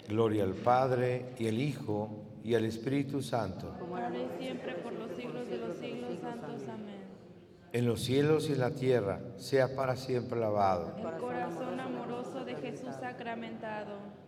Gloria al Padre, y al Hijo, y al Espíritu Santo. como ahora y siempre, por los siglos de los siglos santos. Amén. En los cielos y en la tierra, sea para siempre alabado. El corazón amoroso de Jesús sacramentado.